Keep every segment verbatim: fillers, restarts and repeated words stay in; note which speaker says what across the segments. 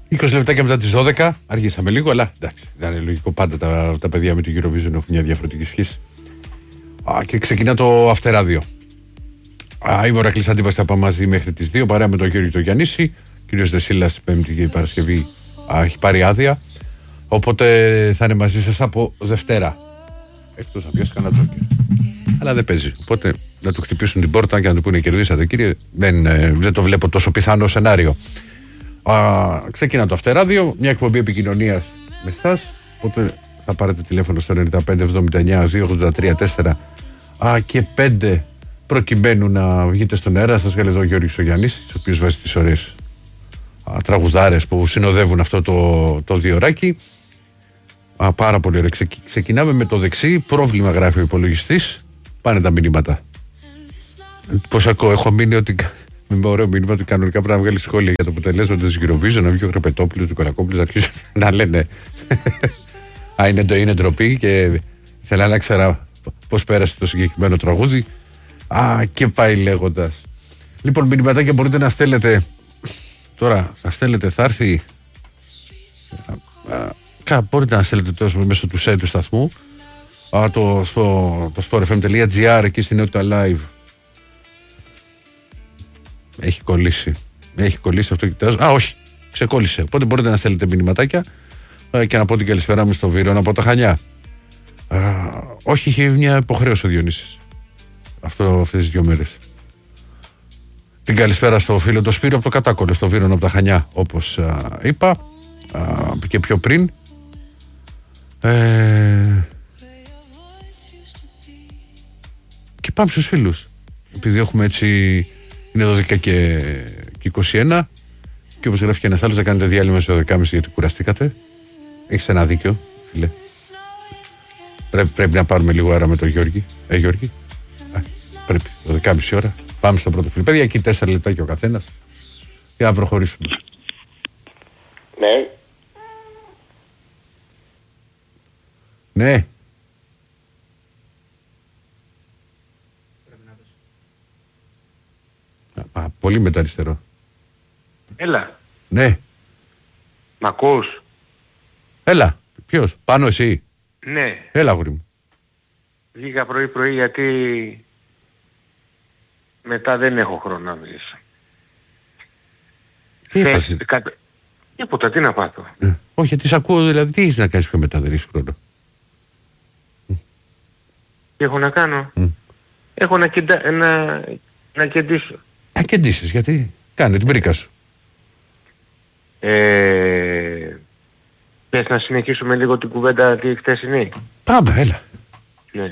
Speaker 1: είκοσι λεπτάκια μετά τις δώδεκα, αργήσαμε λίγο, αλλά εντάξει, ήταν λογικό, πάντα τα, τα παιδιά με το Eurovision έχουν μια διαφορετική σχέση. Α, και ξεκινά το Αυτεράδιο. Α, είμαι ο Ρακλής Αντίπας, θα πάμε μαζί μέχρι τις δύο, παρέα με τον Γιώργη το Γιαννίση. Κύριος Δεσίλας, Πέμπτη και Παρασκευή, α, έχει πάρει άδεια. Οπότε θα είναι μαζί σας από Δευτέρα. Εκτός να πιάσει κανένα τζόκερ. Αλλά δεν παίζει. Οπότε να του χτυπήσουν την πόρτα και να του πούνε κερδίσατε, κύριε. Δεν, ε, δεν το βλέπω τόσο πιθανό σενάριο. Α, ξεκινά το Αυτεράδιο, μια εκπομπή επικοινωνίας με εσάς. Οπότε θα πάρετε τηλέφωνο στο ενενήντα πέντε εβδομήντα εννιά διακόσια ογδόντα τρία τέσσερα α, και πέντε προκειμένου να βγείτε στον αέρα. Σας βγάλει εδώ ο Γιώργης ο Γιαννίσης, ο οποίος βάζει τις ωραίες α, τραγουδάρες που συνοδεύουν αυτό το, το διωράκι. Α, πάρα πολύ ωραία. Ξεκι, ξεκινάμε με το δεξί. Πρόβλημα γράφει ο υπολογιστής. Πάνε τα μηνύματα. Πώς ακούω, έχω μείνει ότι. Με ωραίο μήνυμα ότι κανονικά πρέπει να βγάλει σχόλια για το αποτελέσμα της Eurovision, να βγει ο Κρεπετόπουλος, ο Νικολακόπουλος, να αρχίσουν να λένε. Α, είναι, είναι ντροπή και ήθελα να ξέρα πώς πέρασε το συγκεκριμένο τραγούδι. Α, και πάει λέγοντας. Λοιπόν, μηνυματάκια μπορείτε να στέλνετε. Τώρα, θα στέλνετε, θα έρθει. Α, μπορείτε να στέλνετε τόσο μέσω του site του σταθμού. Α, το, στο, το sportfm.gr, εκεί στην Νεότητα Live. Έχει κολλήσει. Έχει κολλήσει αυτό, κοιτάζω. Α, όχι. Ξεκόλλησε. Οπότε μπορείτε να στέλνετε μηνυματάκια α, και να πω την καλησπέρα μου στο Βίρονα από τα Χανιά. Α, όχι, είχε μια υποχρέωση ο Διονύσης. Αυτό αυτές τις δύο μέρες. Την καλησπέρα στο φίλο το Σπύρο από το Κατάκολο, στο Βίρονα από τα Χανιά, όπως α, είπα α, και πιο πριν. Ε, και πάμε στους φίλους. Επειδή έχουμε έτσι. Είναι δώδεκα και είκοσι ένα και όπως γράφει και ένας άλλος, θα κάνετε διάλειμμα στο δώδεκα και μισή γιατί κουραστήκατε. Έχεις ένα δίκιο, φίλε. Πρέπει, πρέπει να πάρουμε λίγο αέρα με τον Γιώργη. Ε, Γιώργη. Α, πρέπει, δώδεκα και μισή ώρα. Πάμε στο πρώτο φίλο. Παιδιά, εκεί τέσσερα λεπτά και ο καθένας. Για να προχωρήσουμε.
Speaker 2: Ναι.
Speaker 1: Ναι. Α, πολύ μετά αριστερό.
Speaker 2: Έλα.
Speaker 1: Ναι.
Speaker 2: Μ' ακούς?
Speaker 1: Έλα. Ποιος? Πάνω εσύ?
Speaker 2: Ναι.
Speaker 1: Έλα, αγόρι μου.
Speaker 2: Βγήκα πρωί πρωί γιατί μετά δεν έχω χρόνο να μιλήσω.
Speaker 1: Τι είπατε?
Speaker 2: Κα... Τίποτα, τι να πάθω.
Speaker 1: Ε, όχι, γιατί σ' ακούω, δηλαδή τι έχεις να κάνεις πιο μετά, δεν έχεις χρόνο.
Speaker 2: Τι έχω να κάνω? Mm. Έχω να, κεντα... να... να κεντήσω.
Speaker 1: Να κεντήσεις, γιατί? Κάνε την πρίκα σου.
Speaker 2: Ε... Θες να συνεχίσουμε λίγο την κουβέντα τη χθεσινή?
Speaker 1: Πάμε, έλα.
Speaker 2: Ναι.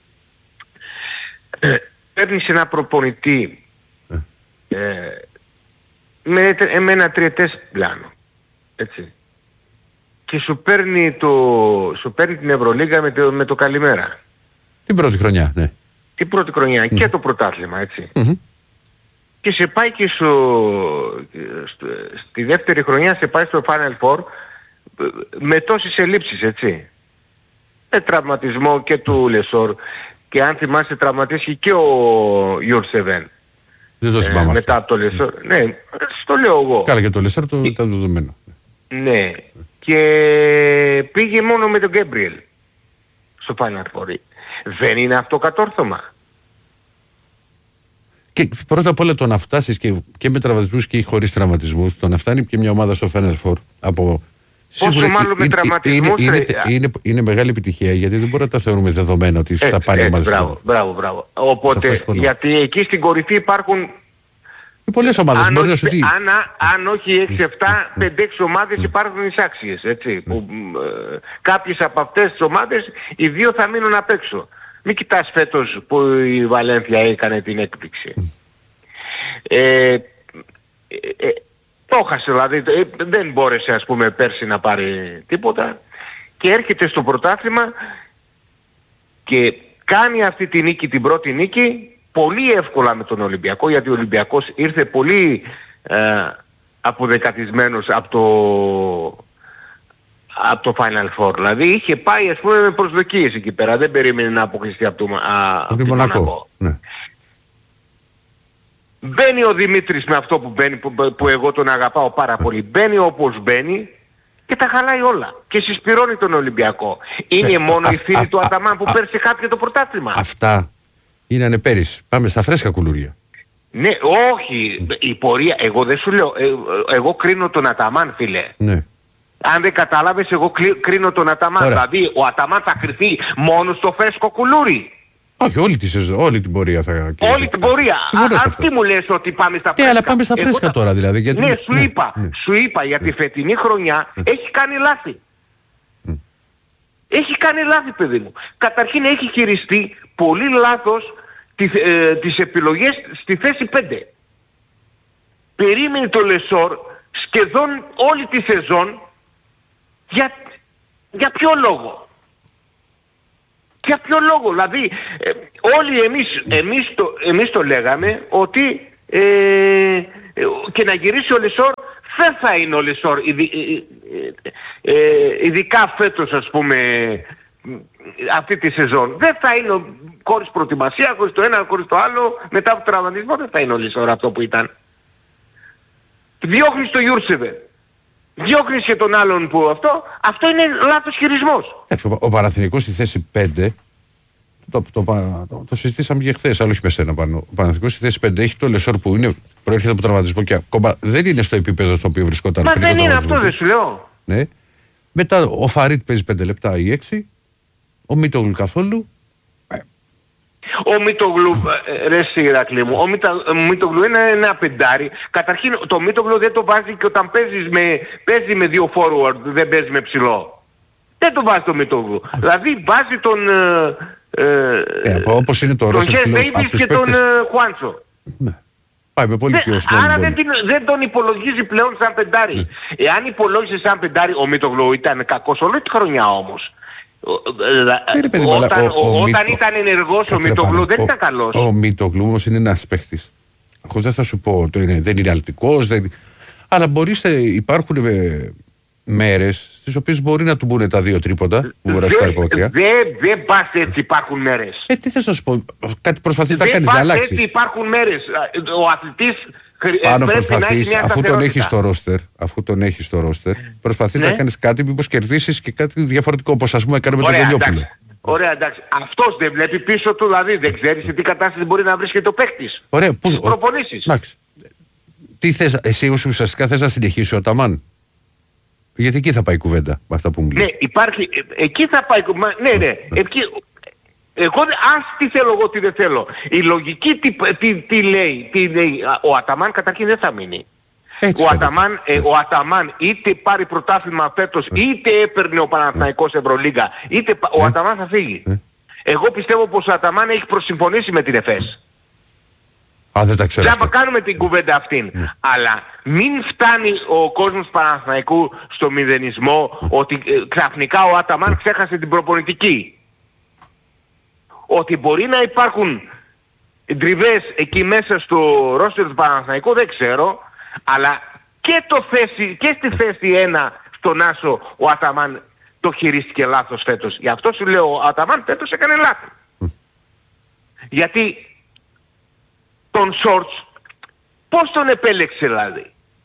Speaker 2: Ε, παίρνεις ένα προπονητή ε. Ε, με, με ένα τριετές πλάνο, έτσι, και σου παίρνει, το, σου παίρνει την Ευρωλίγα με το, με το καλημέρα.
Speaker 1: Την πρώτη χρονιά, ναι.
Speaker 2: Την πρώτη χρονιά mm. και το πρωτάθλημα, έτσι.
Speaker 1: Mm-hmm.
Speaker 2: Και σε πάει και σου, στο, στη δεύτερη χρονιά σε πάει στο Final Four με τόσες ελλείψεις, έτσι. Με τραυματισμό και του Λεσόρ, και αν θυμάσαι τραυματίστηκε και ο Ιουρσεβέν.
Speaker 1: Δεν το θυμάμαι.
Speaker 2: Ε, μετά από το Λεσόρ. Mm. Ναι, στο λέω εγώ.
Speaker 1: Καλά, και το Λεσόρ το ήταν δεδομένο.
Speaker 2: Ναι. Και πήγε μόνο με τον Γκέμπριελ στο Final Four. Δεν είναι αυτό κατόρθωμα?
Speaker 1: Και πρώτα απ' όλα το να φτάσεις και, και με τραυματισμούς και χωρίς τραυματισμούς, το να φτάνει και μια ομάδα στο Final Four από...
Speaker 2: Πόσο σίγουρα, μάλλον με τραυματισμούς...
Speaker 1: Είναι, είναι, είναι, είναι μεγάλη επιτυχία, γιατί δεν μπορούμε να τα θεωρούμε δεδομένα ότι έτσι, θα πάνε
Speaker 2: έτσι,
Speaker 1: ομάδα.
Speaker 2: Μπράβο, μπράβο, μπράβο. Οπότε, γιατί εκεί στην κορυφή υπάρχουν...
Speaker 1: Πολλές ομάδες.
Speaker 2: Αν,
Speaker 1: μπορεί
Speaker 2: όχι,
Speaker 1: να σου
Speaker 2: αν, αν όχι έξι εφτά, πέντε έξι ομάδες υπάρχουν εισάξιες, έτσι. Που, ε, κάποιες από αυτές τις ομάδες, οι δύο θα μείνουν απ' έξω. Μην κοιτάς φέτος που η Βαλένθια έκανε την έκπληξη. Ε, ε, ε, το έχασε, δηλαδή ε, δεν μπόρεσε, ας πούμε, πέρσι να πάρει τίποτα και έρχεται στο πρωτάθλημα και κάνει αυτή τη νίκη, την πρώτη νίκη, πολύ εύκολα με τον Ολυμπιακό, γιατί ο Ολυμπιακός ήρθε πολύ ε, αποδεκατισμένος από το, από το Final Four. Δηλαδή είχε πάει, ας πούμε, με προσδοκίες εκεί πέρα, δεν περίμενε να αποκλειστεί από το, α, από το Μονακό. Ναι. Μπαίνει ο Δημήτρης με αυτό που μπαίνει, που, που εγώ τον αγαπάω πάρα πολύ. Μπαίνει όπως μπαίνει και τα χαλάει όλα. Και συσπυρώνει τον Ολυμπιακό. Είναι ε, μόνο α, η φίλη α, του Αταμάν που α, πέρασε κάποιο το πρωτάθλημα.
Speaker 1: Αυτά είναι πέρυσι. Πάμε στα φρέσκα κουλούρια.
Speaker 2: Ναι, όχι. Η πορεία, εγώ δεν σου λέω. Ε, εγώ κρίνω τον Αταμάν, φίλε.
Speaker 1: Ναι.
Speaker 2: Αν δεν κατάλαβες, εγώ κρίνω τον Αταμάν. Ωραία. Δηλαδή, ο Αταμάν θα κρυθεί μόνο στο φρέσκο κουλούρι.
Speaker 1: Όχι, όλη, τη, όλη την πορεία θα...
Speaker 2: Όλη την πορεία. Αν τι μου λες ότι πάμε στα φρέσκα.
Speaker 1: Ναι, αλλά πάμε στα φρέσκα θα... τώρα δηλαδή. Γιατί...
Speaker 2: Ναι, σου, ναι, είπα, ναι. σου είπα, γιατί ναι. φετινή χρονιά ναι. έχει κάνει λάθη. Ναι. Έχει κάνει λάθη, παιδί μου. Καταρχήν έχει χειριστεί πολύ λάθος τις, ε, τις επιλογές στη θέση πέντε. Περίμενε το Λεσόρ σχεδόν όλη τη σεζόν. Για, για ποιο λόγο. Για ποιο λόγο. Δηλαδή ε, όλοι εμείς, εμείς, το, εμείς το λέγαμε ότι ε, ε, και να γυρίσει ο Λεσόρ δεν θα είναι ο Λεσόρ ειδι, ε, ε, ειδικά φέτος, ας πούμε, αυτή τη σεζόν. Δεν θα είναι χωρίς προετοιμασία, χωρίς το ένα, χωρίς το άλλο, μετά από τον τραυματισμό δεν θα είναι ο Λεσόρ αυτό που ήταν. Διώχνεις το Γιούρσεβε. Διώχνεις και τον άλλον που αυτό, αυτό είναι λάθος χειρισμός.
Speaker 1: Εντάξει, ο, ο Παναθηναϊκός στη θέση πέντε, το, το, το, το, το συζητήσαμε και χθες, αλλά όχι με σένα πάνω. Ο Παναθηναϊκός στη θέση πέντε έχει το Λεσόρ που είναι, προέρχεται από τραυματισμό και ακόμα δεν είναι στο επίπεδο στο οποίο βρισκόταν
Speaker 2: πριν.
Speaker 1: Μα
Speaker 2: δεν είναι αυτό, δεν σου λέω.
Speaker 1: Ναι. Μετά ο Φαρίτ παίζει πέντε λεπτά ή έξι, ο Μίτογλου καθόλου.
Speaker 2: Ο Μίτογλου, ρε Σιρακλή μου, ο Μίτα, Μίτογλου είναι ένα πεντάρι. Καταρχήν το Μίτογλου δεν το βάζει και όταν παίζεις με, παίζει με δύο forward, δεν παίζει με ψηλό. Δεν το βάζει το Μίτογλου. Δηλαδή βάζει τον... Ε,
Speaker 1: ε, όπως είναι το
Speaker 2: Ρώσο και τον Χουάντσο.
Speaker 1: Ναι. Πάει με πολύ πιο στόλο.
Speaker 2: Άρα δεν, δεν τον υπολογίζει πλέον σαν πεντάρι. Ναι. Εάν υπολόγιζε σαν πεντάρι, ο Μίτογλου ήταν κακός όλη τη χρονιά όμως.
Speaker 1: Παιδί,
Speaker 2: όταν
Speaker 1: ο, ο, ο,
Speaker 2: όταν
Speaker 1: ο,
Speaker 2: ήταν ενεργός ο Μίτογλου δεν
Speaker 1: ο,
Speaker 2: ήταν καλός.
Speaker 1: Ο, ο Μίτογλου όμως είναι ένας παίχτης. Εγώ δεν θα σου πω, το είναι, δεν είναι αλτικός, δεν... αλλά μπορείς, υπάρχουν ε, μέρες στις οποίες μπορεί να του μπουν τα δύο τρίποντα που μπορεί να σκάρει πόκρια.
Speaker 2: Δεν δε πας έτσι, υπάρχουν μέρες.
Speaker 1: Ε, τι θες να σου πω, κάτι προσπαθείς να κάνεις, να αλλάξεις.
Speaker 2: Δεν υπάρχουν μέρες. Ο αθλητής
Speaker 1: πάνω προσπαθείς, αφού τον έχεις στο ρόστερ, αφού τον έχεις στο ρόστερ, προσπαθείς ναι. να κάνεις κάτι, μήπως κερδίσεις και κάτι διαφορετικό, όπως ας πούμε έκανε με τον Τελειόπουλο.
Speaker 2: Ωραία, εντάξει. Αυτός δεν βλέπει πίσω του, δηλαδή δεν ξέρει σε τι κατάσταση μπορεί να βρίσκεται ο παίκτης.
Speaker 1: Ωραία, πού θα
Speaker 2: προπονήσεις.
Speaker 1: Εντάξει. Τι θες, εσύ ουσιαστικά θες να συνεχίσει ο Αταμάν. Γιατί εκεί θα πάει η κουβέντα με αυτά που μου λες.
Speaker 2: Ναι, υπάρχει, εκεί θα πάει η κουβέντα. Ναι, ναι. Εκεί, εγώ, ας τι θέλω εγώ, τι δεν θέλω. Η λογική τι, τι, τι, λέει, τι λέει. Ο Αταμάν καταρχήν δεν θα μείνει.
Speaker 1: Έτσι
Speaker 2: ο, Αταμάν, ε, ο Αταμάν είτε πάρει πρωτάθλημα φέτος, ε. είτε έπαιρνε ο Παναθηναϊκός ε. Ευρωλίγκα, είτε ε. ο Αταμάν θα φύγει. Ε. Εγώ πιστεύω πως ο Αταμάν έχει προσυμφωνήσει με την ΕΦΕΣ.
Speaker 1: Α, δεν τα ξέρω.
Speaker 2: Θα κάνουμε την κουβέντα αυτήν. Mm. Αλλά μην φτάνει ο κόσμος Παναθηναϊκού στο μηδενισμό mm. ότι ε, ξαφνικά ο Αταμάν mm. ξέχασε την προπονητική. Ότι μπορεί να υπάρχουν τριβές εκεί μέσα στο ρόστερ του Παναθηναϊκού δεν ξέρω. Αλλά και, το θέση, και στη θέση ένα στον Άσο ο Αταμάν το χειρίστηκε λάθος φέτος. Γι' αυτό σου λέω ο Αταμάν φέτος έκανε λάθη. Mm. Γιατί τον Σόρτς πώς τον επέλεξε δηλαδή.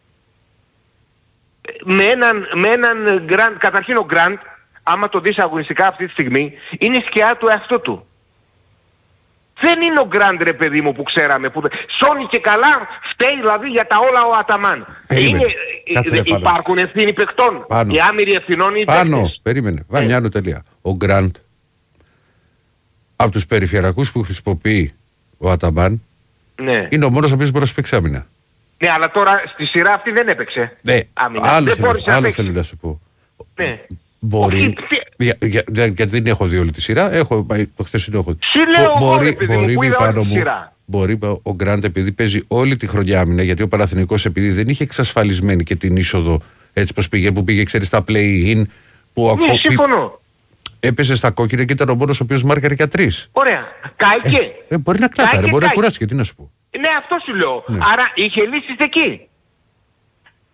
Speaker 2: Με έναν, με έναν Grand, καταρχήν ο Γκραντ, άμα το δεις αγωνιστικά αυτή τη στιγμή, είναι σκιά του εαυτού του. Δεν είναι ο Γκραντ ρε παιδί μου που ξέραμε. Που... Σώνει και καλά φταίει δηλαδή για τα όλα ο Αταμάν. Είναι... Υπάρχουν ευθύνοι παιχτών. Οι άμυροι ευθυνών οι
Speaker 1: πάνω. Παίκτες. Περίμενε. Βάλε μια άλλη τελεία. Ο Γκραντ από τους περιφερειακούς που χρησιμοποιεί ο Αταμάν ναι. είναι ο μόνος ο οποίος μπορεί να παίξει άμυνα.
Speaker 2: Ναι, αλλά τώρα στη σειρά αυτή δεν έπαιξε.
Speaker 1: Ναι, άλλο θέλω, άλλο θέλω να σου πω.
Speaker 2: Ναι.
Speaker 1: Μπορεί, για, για, για, γιατί δεν έχω δει όλη τη σειρά, έχω πάει το χθεσινό έχω.
Speaker 2: Συλλέω
Speaker 1: μπορεί,
Speaker 2: εγώ,
Speaker 1: μπορεί,
Speaker 2: μου,
Speaker 1: πάνω μου, μπορεί ο Γκραντ επειδή παίζει όλη τη χρονιά άμυνα, γιατί ο Παναθηναϊκός επειδή δεν είχε εξασφαλισμένη και την είσοδο έτσι πως πήγε, που πήγε ξέρεις στα play-in, που
Speaker 2: ναι, συμφωνώ.
Speaker 1: Έπεσε στα κόκκινα και ήταν ο μόνος ο οποίος μάρκαρε για τρεις.
Speaker 2: Ωραία. Κάηκε.
Speaker 1: Ε, ε, μπορεί να κλάταρε, μπορεί να κουράσει και τι να σου πω.
Speaker 2: Ναι, αυτό σου λέω. Ναι. Άρα είχε λύσεις εκεί.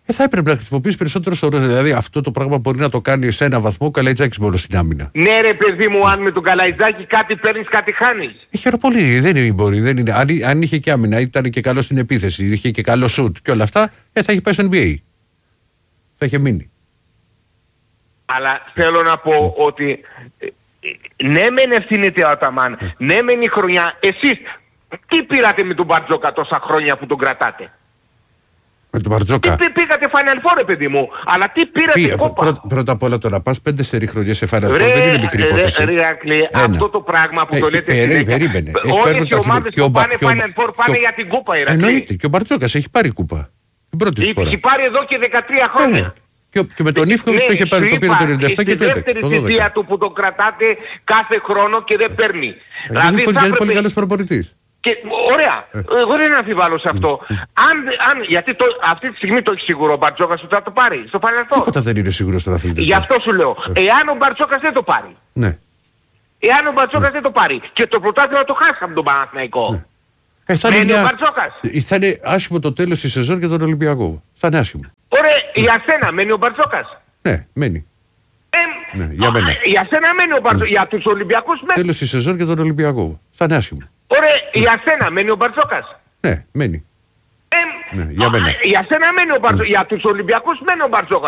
Speaker 1: Ε, θα έπρεπε να χρησιμοποιήσει περισσότερο στο ρόλο. Δηλαδή αυτό το πράγμα μπορεί να το κάνει σε ένα βαθμό ο Καλαϊτζάκης μόνο στην άμυνα.
Speaker 2: Ναι, ρε παιδί μου, αν με τον Καλαϊτζάκη κάτι παίρνεις, κάτι χάνεις.
Speaker 1: Είχε πολύ, δεν είναι, μπορεί. Δεν είναι. Αν, αν είχε και άμυνα, ήταν και καλό στην επίθεση, είχε και καλό σουτ και όλα αυτά, ε, θα είχε πάει στο N B A. Θα είχε μείνει.
Speaker 2: Αλλά θέλω να πω mm. ότι ναι μεν ευθύνεται ο Αταμάν, mm. ναι μεν η χρονιά, εσείς τι πήρατε με τον Μπαρτζόκα τόσα χρόνια που τον κρατάτε?
Speaker 1: Με τον Μπαρτζόκα.
Speaker 2: Τι πήγατε Final Four, ρε παιδί μου, αλλά τι πήρατε
Speaker 1: τι,
Speaker 2: κόπα?
Speaker 1: Πρώτα, πρώτα απ' όλα το να πας πέντε σερί χρονιές σε Final Four δεν είναι μικρή υπόθεση.
Speaker 2: Ρε, ρε, Ακλή, αυτό το πράγμα που ε, το λέτε
Speaker 1: ε,
Speaker 2: συνέχεια.
Speaker 1: Περίμενε.
Speaker 2: Όλες οι ομάδες που πάνε Final Four πάνε για την κούπα, Ηρακλή.
Speaker 1: Εννοείται. Και ο Μπαρτζόκας έχει πάρει κούπα. Την πρώτη
Speaker 2: έχει,
Speaker 1: φορά.
Speaker 2: Έχει πάρει εδώ και δεκατρία χρόνια.
Speaker 1: Και, και με τον Ίφκοβιτς το είχε πάρει το πήρε το ενενήντα επτά και το έντεκα.
Speaker 2: Στη δεύτερη θητεία του που τον κρατάτε κάθε χρόνο και δεν παίρνει.
Speaker 1: Δηλαδή είναι πολύ καλός προπονητής.
Speaker 2: Και, ωραία, ε. εγώ δεν αμφιβάλλω σε αυτό. Mm. Αν, αν, γιατί το, αυτή τη στιγμή το έχει σίγουρο ο Μπαρτζόκας ότι θα το πάρει στο Final Four.
Speaker 1: Τίποτα δεν είναι σίγουρο στον αθλητισμό.
Speaker 2: Γι' αυτό σου λέω. Ε. Εάν ο Μπαρτζόκας δεν το πάρει.
Speaker 1: Ναι.
Speaker 2: Εάν ο Μπαρτζόκας mm. δεν το πάρει. Και το πρωτάθλημα το χάσει από τον Παναθηναϊκό.
Speaker 1: Ναι. Ε, θα, είναι μια... θα είναι άσχημο το τέλος της σεζόν για τον Ολυμπιακό. Θα είναι άσχημο.
Speaker 2: Ωραία, για σένα μένει ο Μπαρτζόκας.
Speaker 1: Ναι, μένει.
Speaker 2: Ε,
Speaker 1: ναι, για μένα.
Speaker 2: Για σένα μένει ο Μπαρτζόκας. Mm. Για τους Ολυμπιακούς μένει.
Speaker 1: Τέλος της σεζόν για τον Ολυμπιακό. Θα είναι άσχημο.
Speaker 2: Ωραία, για σένα μένει ο Μπαρτζόκας.
Speaker 1: Ναι, μένει.
Speaker 2: Ε,
Speaker 1: ναι, για μένα.
Speaker 2: Για σένα μένει ο Μπαρτζόκας. Mm. Για τους Ολυμπιακούς μένει ο Μπαρτζόκας.